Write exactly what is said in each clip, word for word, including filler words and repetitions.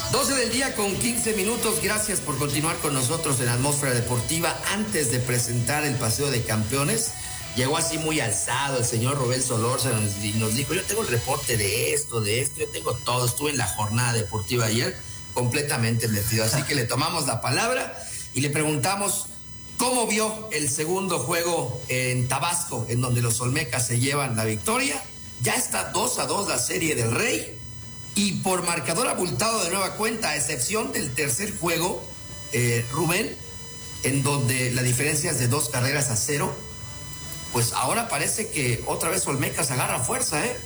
doce del día con quince minutos. Gracias por continuar con nosotros en Atmósfera Deportiva. Antes de presentar el paseo de campeones, llegó así muy alzado el señor Rubén Solórzano y nos dijo: yo tengo el reporte de esto, de esto, yo tengo todo. Estuve en la jornada deportiva ayer completamente metido. Así que le tomamos la palabra y le preguntamos cómo vio el segundo juego en Tabasco, en donde los Olmecas se llevan la victoria. Ya está dos a dos la Serie del Rey. Y por marcador abultado de nueva cuenta, a excepción del tercer juego, eh, Rubén, en donde la diferencia es de dos carreras a cero, pues ahora parece que otra vez Olmecas agarra fuerza, ¿eh?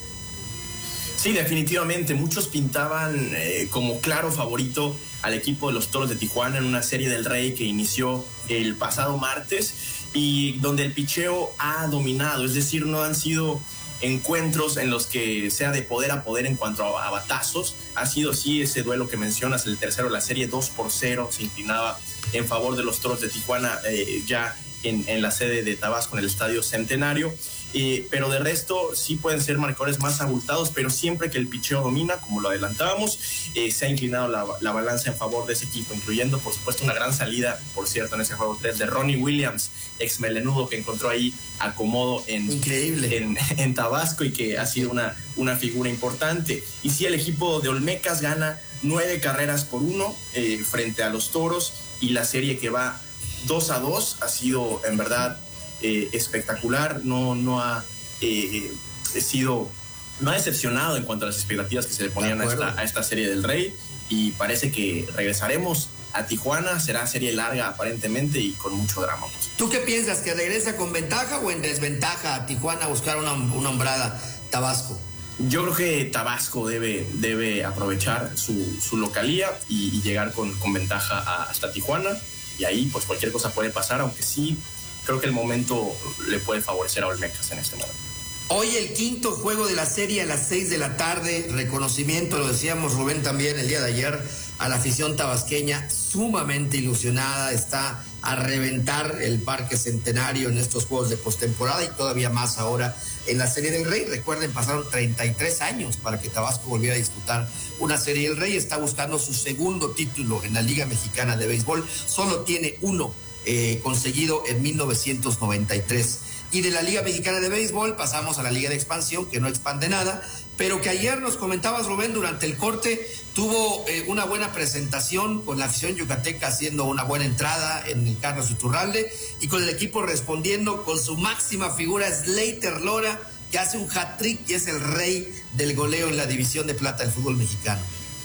Sí, definitivamente. Muchos pintaban eh, como claro favorito al equipo de los Toros de Tijuana en una Serie del Rey que inició el pasado martes y donde el picheo ha dominado, es decir, no han sido encuentros en los que sea de poder a poder en cuanto a, a batazos. Ha sido sí ese duelo que mencionas, el tercero de la serie, dos por cero, se inclinaba en favor de los Toros de Tijuana eh, ya en, en la sede de Tabasco, en el Estadio Centenario. Eh, pero de resto sí pueden ser marcadores más abultados, pero siempre que el picheo domina, como lo adelantábamos, eh, se ha inclinado la, la balanza en favor de ese equipo, incluyendo por supuesto una gran salida, por cierto, en ese juego tres de Ronnie Williams, ex melenudo, que encontró ahí acomodo en, Increíble. en, en Tabasco y que ha sido una, una figura importante. Y sí, el equipo de Olmecas gana nueve carreras por uno eh, frente a los Toros, y la serie que va dos a dos ha sido en verdad Eh, espectacular. No, no ha eh, sido, no ha decepcionado en cuanto a las expectativas que se le ponían a esta, a esta Serie del Rey, y parece que regresaremos a Tijuana. Será serie larga aparentemente y con mucho drama. ¿Tú qué piensas? ¿Que regresa con ventaja o en desventaja a Tijuana a buscar una, una hombrada Tabasco? Yo creo que Tabasco debe, debe aprovechar su, su localía y, y llegar con, con ventaja a, hasta Tijuana, y ahí pues cualquier cosa puede pasar, aunque sí creo que el momento le puede favorecer a Olmecas en este momento. Hoy el quinto juego de la serie a las seis de la tarde, reconocimiento, lo decíamos Rubén también el día de ayer, a la afición tabasqueña, sumamente ilusionada, está a reventar el Parque Centenario en estos juegos de postemporada y todavía más ahora en la Serie del Rey. Recuerden, pasaron treinta y tres años para que Tabasco volviera a disputar una Serie del Rey. Está buscando su segundo título en la Liga Mexicana de Béisbol, solo tiene uno Eh, conseguido en mil novecientos noventa y tres. Y de la Liga Mexicana de Béisbol pasamos a la Liga de Expansión, que no expande nada, pero que ayer nos comentabas, Rubén, durante el corte, tuvo eh, una buena presentación con la afición yucateca haciendo una buena entrada en el Carlos Iturralde, y con el equipo respondiendo con su máxima figura, Slater Lora, que hace un hat-trick y es el rey del goleo en la división de plata del fútbol mexicano.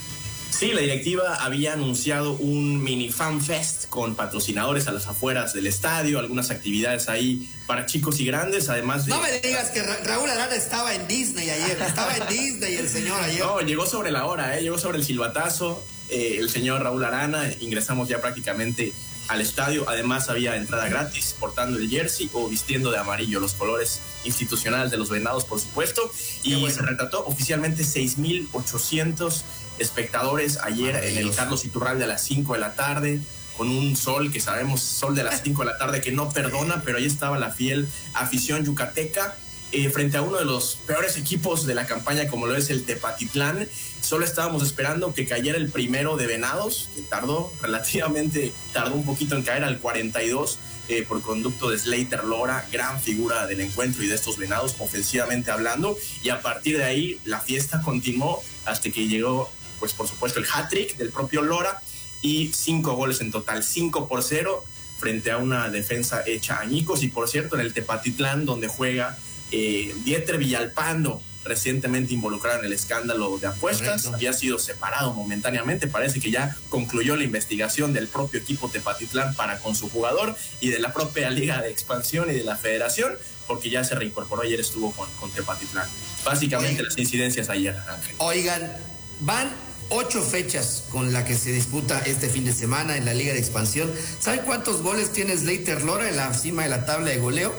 Sí, la directiva había anunciado un mini fan fest con patrocinadores a las afueras del estadio, algunas actividades ahí para chicos y grandes, además de... No me digas que Ra- Raúl Arana estaba en Disney ayer, estaba en Disney el señor ayer. No, llegó sobre la hora, ¿eh? Llegó sobre el silbatazo, eh, el señor Raúl Arana, ingresamos ya prácticamente al estadio. Además había entrada gratis portando el jersey o vistiendo de amarillo, los colores institucionales de los Venados, por supuesto, y bueno, se retrató oficialmente seis mil ochocientos espectadores ayer en el Carlos Iturralde a las cinco de la tarde, con un sol que sabemos, sol de las cinco de la tarde que no perdona, pero ahí estaba la fiel afición yucateca, eh, frente a uno de los peores equipos de la campaña, como lo es el Tepatitlán. Solo estábamos esperando que cayera el primero de Venados, que tardó relativamente, tardó un poquito en caer al cuarenta y dos, eh, por conducto de Slater Lora, gran figura del encuentro y de estos Venados, ofensivamente hablando, y a partir de ahí la fiesta continuó hasta que llegó, pues por supuesto, el hat-trick del propio Lora y cinco goles en total, cinco por cero, frente a una defensa hecha añicos. Y por cierto, en el Tepatitlán, donde juega eh, Dieter Villalpando, recientemente involucrado en el escándalo de apuestas, Correcto. Había sido separado momentáneamente. Parece que ya concluyó la investigación del propio equipo Tepatitlán para con su jugador y de la propia Liga de Expansión y de la Federación, porque ya se reincorporó. Ayer estuvo con, con Tepatitlán. Básicamente Oigan. las incidencias ayer, Ángel. Oigan, van ocho fechas con la que se disputa este fin de semana en la Liga de Expansión. ¿Saben cuántos goles tiene Slater Lora en la cima de la tabla de goleo?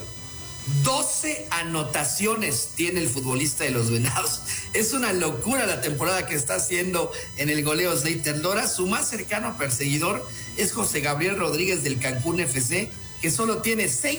doce anotaciones tiene el futbolista de los Venados. Es una locura la temporada que está haciendo en el goleo Slater Lora. Su más cercano perseguidor es José Gabriel Rodríguez del Cancún F C, que solo tiene seis